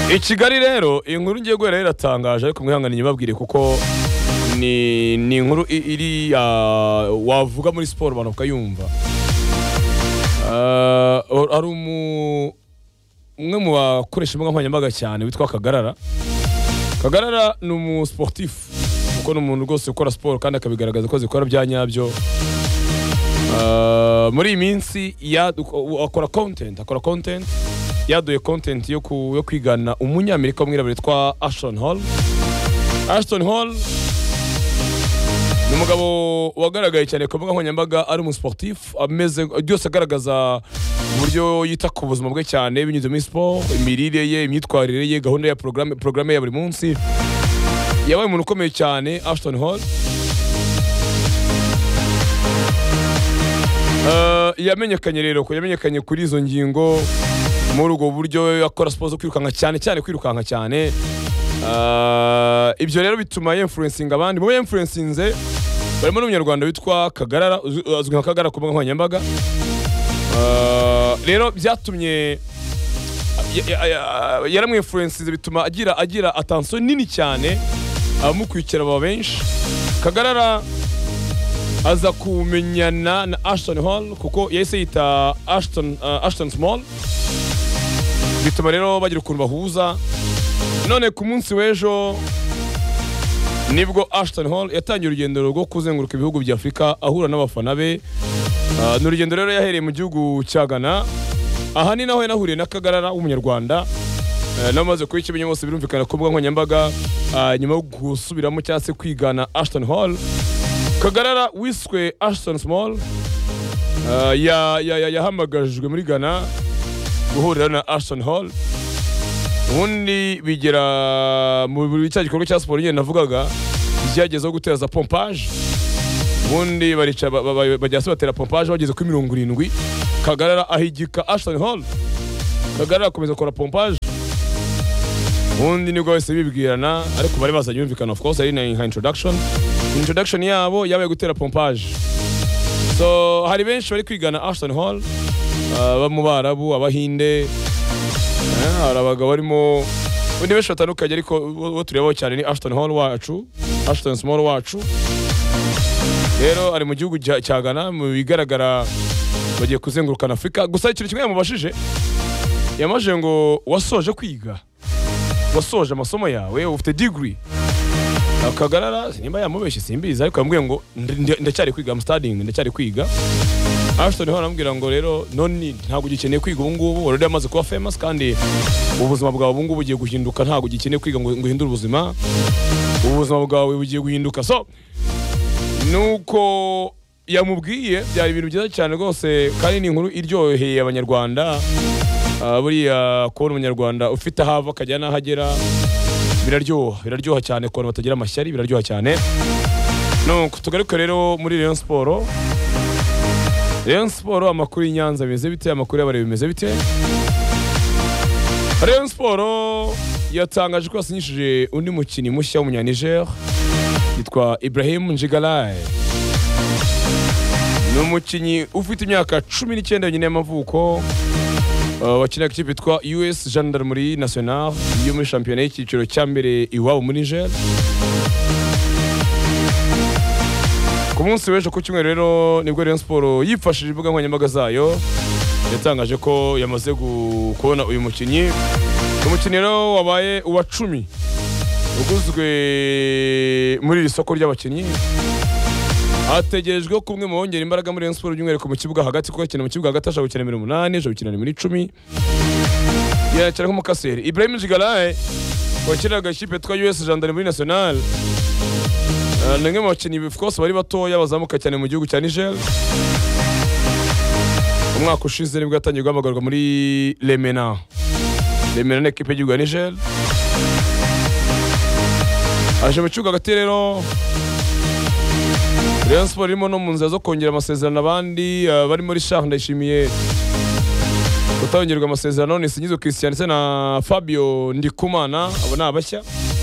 I Kigali rero inkuru ngiye guhera iratangaje ariko mwihangane nyibabwire kuko ni inkuru iri wavuga muri sport abantu bakayumva. Ari umwe mu bakoresha imbuga nkoranyambaga cyane witwa Kagarara. Kagarara ni umu sportif kuko ni umuntu rwose ukora sport kandi akabigaragaza ko zikora bya nyabyo. Muri iminsi akora content yaduye content yo kwigana umunyamerika w'umwirabura witwa Ashton Hall. Ashton Hall ni umugabo wagaragaye cyane ku mbuga nkoranyambaga ari umu sportif ameze byose agaragaza uburyo yita ku buzima bwe cyane binyuze muri sport, imirire ye, imyitwarire ye, gahunda ya programme ya buri munsi. Yabaye umuntu ukomeye cyane Ashton Hall. Yamenyekanye rero ko yamenyekanye kuri izo ngingo muri ubwo buryo akora sport zo kwirukanka cyane. Ibyo rero bituma influencing abandi mu influencinze barimo n'umunyarwanda witwa Kagarara azwi nka Kagarara ku mbuga nkoranyambaga. Rero byatumye yaramwinfluencinze bituma agira attention nini cyane amukwikira aba benshi. Kagarara aza kumenyana na Ashton Hall kuko yahise yita Ashton Small, bituma rero bagira ukuntu bahuza. None ku munsi w'ejo nibwo Ashton Hall yatangiye urugendo rwo kuzenguruka ibihugu bya Afrika ahura n'abafana be. Ni urugendo rero yahereye mu gihugu cya Ghana, aha ni naho yanahuriye na Kagarara w'umunyarwanda. Namaze kuba ikimenye bose birumvikana ku mbuga nkoranyambaga nyuma yo gusubiramo cyangwa se kwigana Ashton Hall. Kagarara wiswe Ashton Small yahamagajwe muri Ghana guhurira na Ashton Hall. Ubundi bigera mu cya gikorwa cya sport nyine navugaga byagezeho guteza pompage. Ubundi bajya batera pompage bageze kuri 70. Kagarara ahigika Ashton Hall. Kagarara akomeza gukora pompage. Ubundi nibwo wese bibwirana ariko bari bazanye yumvikana of course ari na introduction yabo yabaye gutera pompage. So hari benshi bari kwigana Ashton Hall, bamubarabu abahinde, hari abagabo barimo undi benshi batandukanye ariko bo tureba cyane ni Ashton Hall wacu, Ashton Small wacu. Rero ari mu gihugu cya Ghana mu bigaragara bagiye kuzengurukana Afrika. Gusa ikintu kimwe yamubashije yamaje ngo wasoje kwiga, wasoje amasomo yawe, ufite degree. Kagarara nimba yamubeshye simbiza ariko yambwiye ngo ndacyari kwiga, ndacyari kwiga. Ashton Hall arambwira ngo rero none ntago ugikeneye kwiga ubu ngubu, already amaze kuba famous kandi ubuzima bwawe ubu ngubu bugiye guhinduka, ntago ugikeneye kwiga ngo uhindure ubuzima bwawe bugiye guhinduka. So nuko yamubwiye byari ibintu byiza cyane rwose kandi ni inkuru iryoheye abanyarwanda. Buriya kubona umunyarwanda ufite ahava akajya n'ahagera biraryoha cyane ku bantu batagira amashyari, biraryoha cyane. Nuko tugaruke rero muri Rayon Sport. Rayon Sport amakuru y'Inyanza bimeze bite, amakuru y'abareba bimeze bite? Rayon Sport yatangaje ko yasinyishije undi mukinnyi mushya w'umunyaniger yitwa Ibrahim Njigalaye. Ni umukinnyi ufite imyaka 19 yonyine y'amavuko, wakina ikipe yitwa US Gendarmerie Nationale yo muri shampiyona y'icyiciro cya mbere iwabo muri Niger. Ku munsi w'ejo ku cyumweru rero nibwo Rayon Sport yifashishije imbuga nkoranyambaga zayo yatangaje ko yamaze kubona uyu mukinnyi. Umukinnyi rero wabaye uwa 10 uguzwe muri iri soko ry'abakinnyi. Ategerejwe ko umwe mu bongera imbaraga muri Rayon Sport by'umwihariko mu kibuga hagati, kuko akina mu kibuga hagati ashaka gukina 8, ashaka gukina muri 10. Yakira nk'umukaseri. Ibrahim Njigalaye wakinaga ikipe yitwa US Gendarmerie Nationale. Nange mu bakinnyi of course bari batoya bazamuka cyane mu gihugu cya Niger. Umwaka ushize nibwo yatangiye guhamagarwa muri Lemena ni ekipe y'igihugu ya Niger. Aje mu kibuga hagati rero Rayon Sport irimo no mu nzira zo kongera amasezerano abandi bari muri Charles Ndayishimiye gutongerwa amasezerano ni Sinyizo Christian na Fabio Ndikumana, abo ni abashya.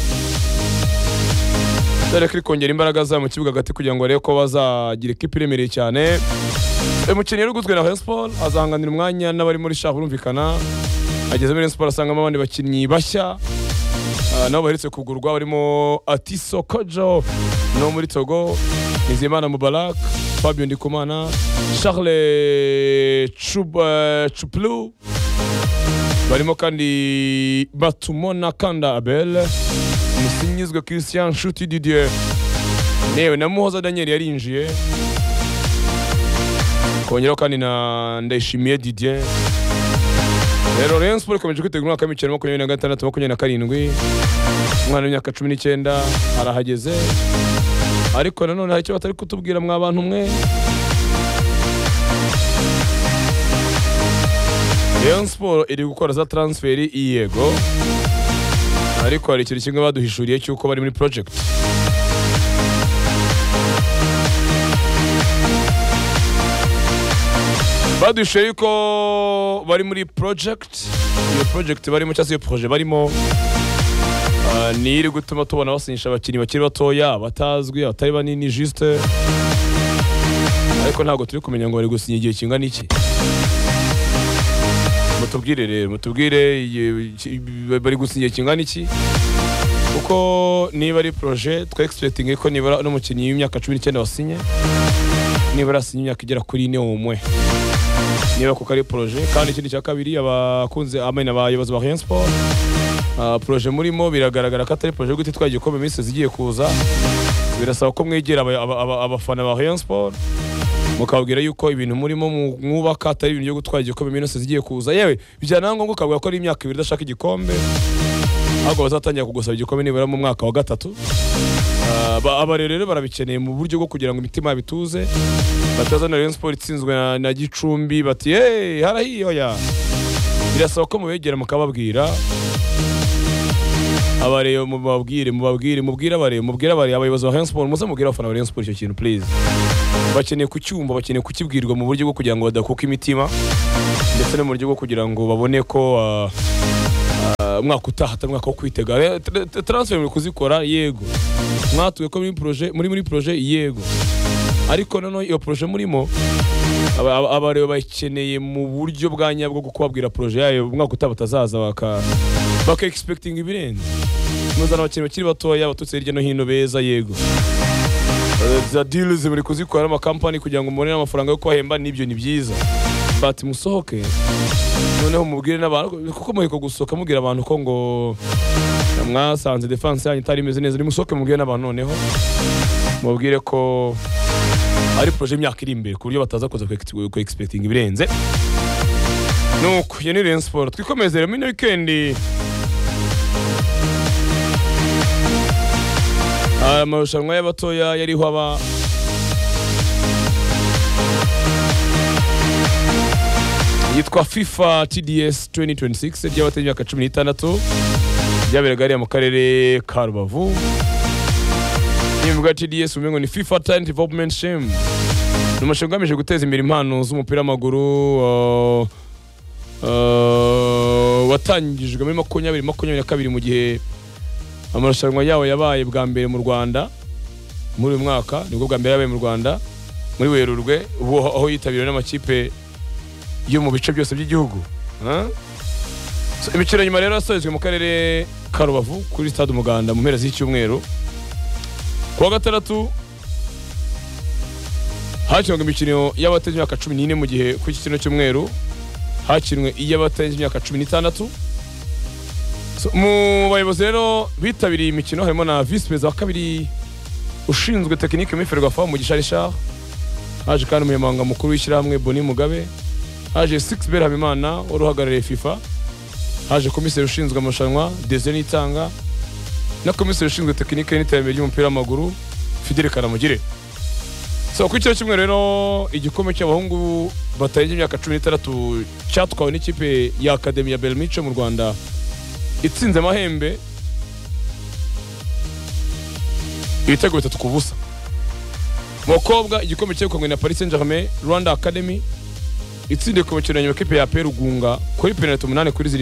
Dore kuri kongera imbaraga za mu kibuga hagati kugira ngo arebe ko bazagira ikipe iremereye cyane. Umukinnyi uguzwe na Rayon Sport azahanganira umwanya n'abari muri Charles urumvikana. ageze muri Rayon Sport asangamo abandi bakinnyi bashya nabo baherutse kugurwa barimo Atiso Kojo no muri Togo, Nizimana Mubarak, Fabio Ndikumana, Charles Chuplu, barimo kandi Batumona Kanda Abel, Musinyizwe Christian Nshuti Didier, newe na Muhoza Daniel yarinjiye, kongeraho kandi na Ndayishimiye Didier. Rero Rayon Sport ikomeje kwitegura umwaka w'imikino 2026-27, umwana w'imyaka 19 arahageze, ariko nanone hari icyo batari kutubwira mwa bantu mwe. Rayon Sport iri gukora za transferi yego, ariko hari ikintu kimwe baduhishuriye cy'uko bari muri project. Baduhishuriye ko bari muri project, iyo project barimo cyangwa iyo projet barimo ni iri gutuma tubona basinyisha abakinnyi bakiri batoya batazwi abatari banini juste, ariko ntabwo turi kumenya ngo bari gusinya igihe kingana iki. Mutubwire bari gusinya kingana iki, kuko niba ari projet twa expecting ko nibara n'umukinnyi w'imyaka 19 wasinye, nibara asinye imyaka igera kuri 4 umwe, niba kuko ari projet. Kandi ikindi cya kabiri abakunze amena abayobozi ba Rayon Sport, projet murimo biragaragara ko atari projet gute twagikombe iminsi zigiye kuza, birasaba ko mwegera abafana ba Rayon Sport mukabwira yuko ibintu murimo mwubaka atari ibintu byo gutwara igikombe iminsi zigiye kuza. Yewe bijyana ngo ukavuga ko ari imyaka 2 idashaka igikombe, ahubwo bazatangira kugusaba igikombe nibura mu mwaka wa 3. Aba rero barabikeneye mu buryo bwo kugira ngo imitima bituze, batazana Rayon Sport itsinzwe na Gicumbi bati harahiyo ya. Birasaba ko mubegera mukababwira abareyo, mubwire abayobozi ba Rayon Sport, muze mubwire abafana ba Rayon Sport icyo kintu please. Bakeneye kucyumva, bakeneye kukibwirwa mu buryo bwo kugira ngo badakuka imitima, ndetse no mu buryo bwo kugira ngo babone ko umwaka utaha atari umwaka wo kwitega. Transfer muri kuzikora yego, mwatuye ko muri projet yego, ariko none iyo projet murimo abareba bakeneye mu buryo bwa nyabwo bwo kubabwira projet yayo umwaka utaha batazaza baka expecting ibirenze. Muzana abakinnyi bakiri batoya batutse hirya no hino beza yego, za deals muri kuzikora ama company kugira ngo mubone amafaranga yo kwahemba, nibyo ni byiza, but musohoke noneho mubwire n'abantu, kuko muheko gusohoka mubwira abantu ko ngo mwasanze defense yanyu itari imeze neza, nimusohoke mubwire n'abantu noneho mubwire ko ari projet imyaka iri imbere, ku buryo bataza kuza ku expecting ibirenze. Nuko iyo ni Rayon Sport. Twikomeze rero muri weekend, amarushanwa y'abatoya yariho aba yitwa FIFA TDS 2026 ry'abateye imyaka 16 ryaberaga ari mu karere ka Rubavu. Imvuga TDS umengo ni FIFA Talent Development Scheme, n'umushinga ugamije guteza imbere impano z'umupira w'amaguru watangijwe muri 2022 mu gihe amarushanwa yawo yabaye bwa mbere mu Rwanda muri uyu mwaka. Nibwo bwa mbere yabaye mu Rwanda muri Werurwe, aho yitabiriwe n'amakipe yo mu bice byose by'igihugu. Imikino nyuma rero yasojwe mu karere ka Rubavu kuri Stade Umuganda mu mpera z'icyumweru. Kuwa gatandatu hakinwe imikino y'abateje imyaka 14 mu gihe ku kino cyumweru hakinwe iy'abateje imyaka 16. Mu bayobozi rero bitabiriye imikino harimo na vice president wa kabiri ushinzwe tekinike muri Ferwafa mu Gisharisha, haje kandi umunyamabanga mukuru w'ishyirahamwe Boni Mugabe, haje Sixbert Habimana uruhagarariye FIFA, haje komiseri ushinzwe amarushanwa Desire Nitanga, na komiseri ushinzwe tekinike n'iterambere ry'umupira w'amaguru Fidel Karamugire. Ku cyiciro kimwe rero igikombe cy'abahungu batarengeje imyaka 16 cyatwawe n'ikipe ya Academy ya Belmiche mu Rwanda itsinze amahembe ibitego 3-0. Mu bakobwa igikombe cyegukanywe na Paris Saint-Germain Rwanda Academy itsindiye ku bakina nyuma kipe ya Perugunga kuri penalty 8-7.